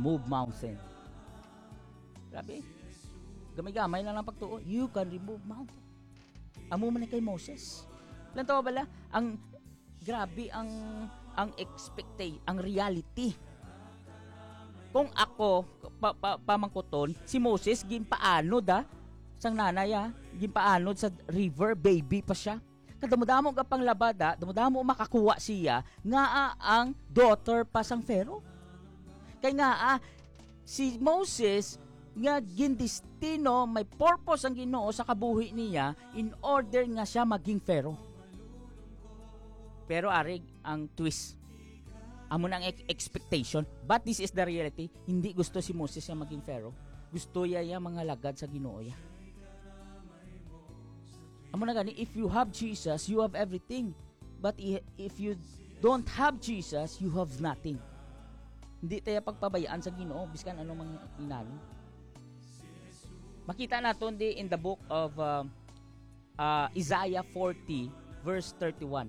remove mountain. Grabe. Gamay-gamay lang ng pagtuo. You can remove mountain. Amo man kay Moses. Lang tawa bala ang grabe ang ang reality. Kung ako pamangkuton si Moses gimpaanod sang nanay gimpaanod sa river, baby pa siya. Kadamo-damo ka pang labada, damo-damo makakuha siya nga ang daughter pa sang Pharaoh. Kay nga si Moses nga gindestino, may purpose ang Ginoo sa kabuhi niya in order nga siya maging Pharaoh. Pero arig ang twist. Amo nang expectation, but this is the reality. Hindi gusto si Moses nga maging Pharaoh. Gusto niya mga lagad sa Ginoo ya. Amo na gani, if you have Jesus, you have everything. But if you don't have Jesus, you have nothing. Hindi tayo pagpabayaan sa Ginoo biskan ano mang inano. Makita naton di in the book of Isaiah 40 verse 31.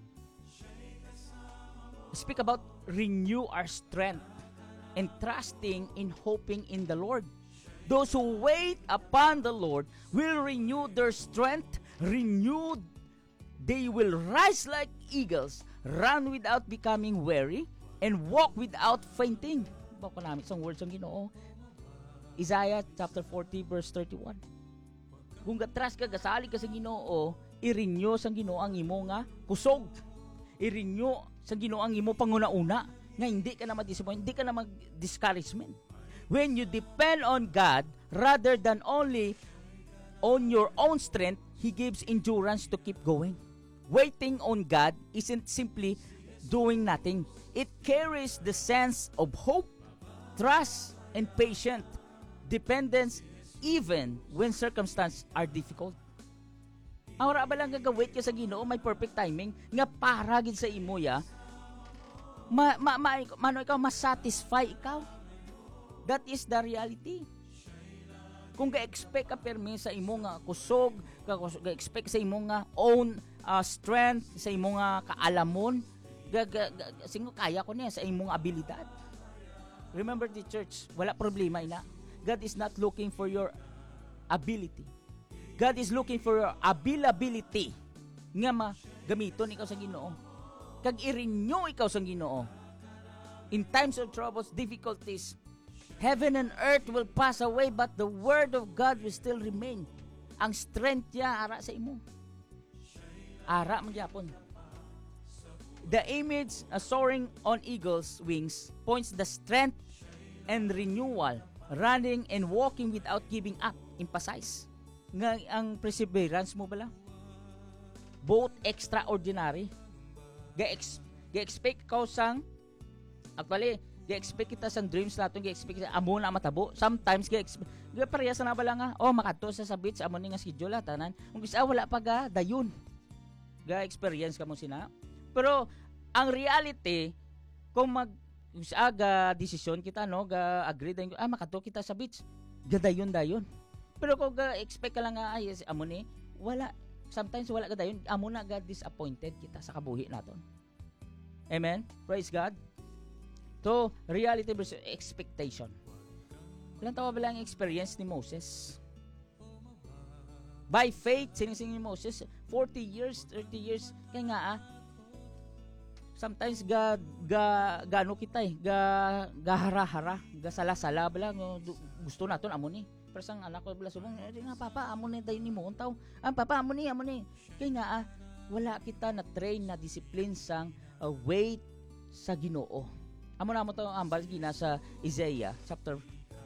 Speak about renew our strength and trusting in hoping in the Lord. Those who wait upon the Lord will renew their strength, renewed. They will rise like eagles, run without becoming weary, and walk without fainting. Bako namin isang words ang Ginoo. Isaiah chapter 40 verse 31. Kung gatras ka, gasali ka sa Ginoo, i-renew sa Ginoo ang imo nga kusog. I-renew sa Ginoo ang imo panguna-una nga hindi ka na ma-disappoint, hindi ka na mag-discouragement. When you depend on God rather than only on your own strength, He gives endurance to keep going. Waiting on God isn't simply doing nothing. It carries the sense of hope, trust, and patience. Dependence even when circumstances are difficult. Awara ba lang gagawit ka sa Ginoo, may perfect timing nga para gid sa imo ya. Mano ikaw masatisfy ikaw. That is the reality. Kung ga-expect ka permi sa imo nga kusog, ga-expect sa imo nga own strength, sa imo nga kaalamon, singo kaya ko niya sa imong abilidad. Remember the church, wala problema ina. God is not looking for your ability. God is looking for your availability nga magamiton ikaw sa Ginoo. Kag i-renew ikaw sa Ginoo. In times of troubles, difficulties, heaven and earth will pass away but the word of God will still remain. Ang strength niya ara sa imo. Ara man gyapon. The image soaring on eagle's wings points the strength and renewal, running and walking without giving up. Emphasize nga ang perseverance mo bala both extraordinary. Ga-expect ka sang actually ga-expect kita sang dreams naton, ga-expect kita amo na matabo. Sometimes ga-parehas na bala nga makadto sa beach amo ni nga schedule tanan. Kung gusto wala pa ga dayon. Ga-experience ka mo sina. Pero ang reality kung aga desisyon kita agree dayon makadto kita sa beach. Gadayon. Pero kung ga-expect ka lang nga amo ni wala, sometimes wala ka dayon, amo na ga disappointed kita sa kabuhi naton. Amen. Praise God. So, reality versus expectation. Walang tawa ba lang ang experience ni Moses? By faith, sinising ni Moses, 40 years, 30 years, kaya nga sometimes gano kita gahara-hara, gasala-sala bala, gusto naton amo ni. Pero sang anak ko bala subong, nga papa, amo ni dayon nimo untaw. Papa, amo ni. Kaya nga wala kita na train na discipline sang wait sa Ginoo. Amo na mo to ambal gina sa Isaiah chapter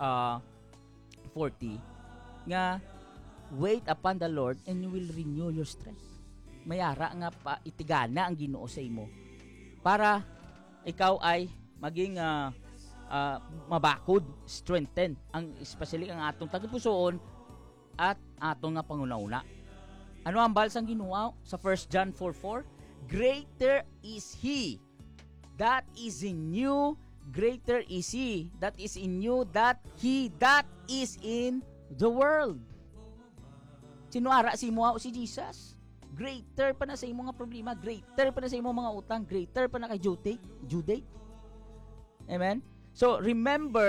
40 nga wait upon the Lord and you will renew your strength. Mayara nga pa itigana ang Ginoo sa imo para ikaw ay maging mabakod, strengthen ang especially ang atong tagipusoon at atong nga pangunauna. Ano ang balsang Ginoo sa 1 John 4:4? Greater is He that is in you, greater is He that is in you that He that is in the world. Sino ara si mo si Jesus? Greater pa na sa imong mga problema, greater pa na sa imong mga utang, greater pa na kay due date. Amen. So remember